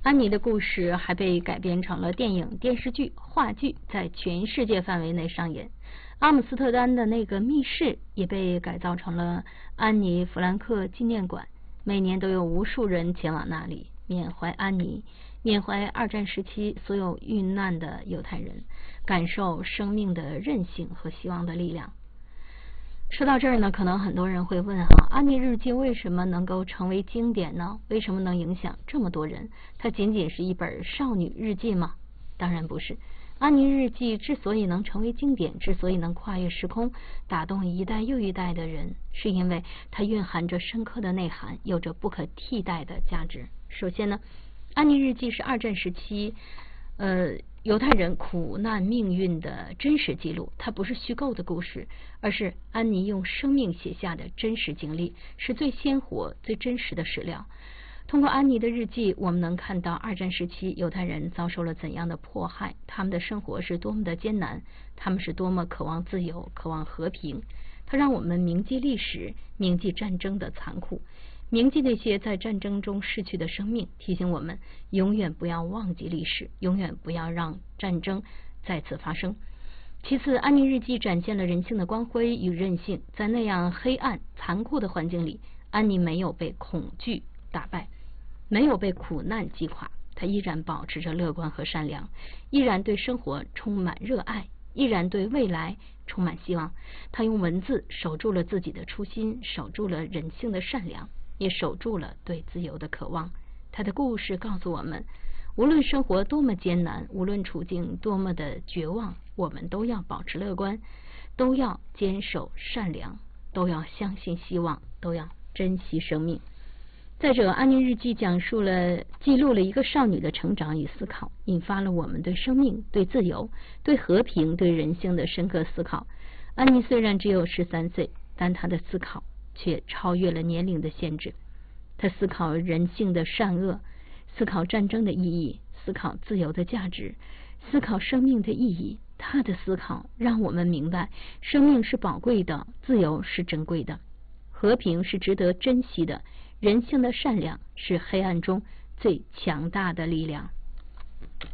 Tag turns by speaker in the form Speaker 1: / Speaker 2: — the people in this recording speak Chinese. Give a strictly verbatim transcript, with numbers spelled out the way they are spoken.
Speaker 1: 安妮的故事还被改编成了电影、电视剧、话剧，在全世界范围内上演。阿姆斯特丹的那个密室也被改造成了安妮·弗兰克纪念馆，每年都有无数人前往那里缅怀安妮，缅怀二战时期所有遇难的犹太人，感受生命的韧性和希望的力量。说到这儿呢，可能很多人会问哈，安妮日记为什么能够成为经典呢？为什么能影响这么多人？它仅仅是一本少女日记吗？当然不是。安妮日记之所以能成为经典，之所以能跨越时空，打动一代又一代的人，是因为它蕴含着深刻的内涵，有着不可替代的价值。首先呢，安妮日记是二战时期呃犹太人苦难命运的真实记录，它不是虚构的故事，而是安妮用生命写下的真实经历，是最鲜活、最真实的史料。通过安妮的日记，我们能看到二战时期犹太人遭受了怎样的迫害，他们的生活是多么的艰难，他们是多么渴望自由、渴望和平。它让我们铭记历史，铭记战争的残酷，铭记那些在战争中逝去的生命，提醒我们永远不要忘记历史，永远不要让战争再次发生。其次，安妮日记展现了人性的光辉与韧性，在那样黑暗残酷的环境里，安妮没有被恐惧打败，没有被苦难击垮，她依然保持着乐观和善良，依然对生活充满热爱，依然对未来充满希望。她用文字守住了自己的初心，守住了人性的善良，也守住了对自由的渴望。她的故事告诉我们，无论生活多么艰难，无论处境多么的绝望，我们都要保持乐观，都要坚守善良，都要相信希望，都要珍惜生命。再者，安妮日记讲述了记录了一个少女的成长与思考，引发了我们对生命、对自由、对和平、对人性的深刻思考。安妮虽然只有十三岁，但她的思考却超越了年龄的限制。她思考人性的善恶，思考战争的意义，思考自由的价值，思考生命的意义。她的思考让我们明白，生命是宝贵的，自由是珍贵的，和平是值得珍惜的，人性的善良是黑暗中最强大的力量。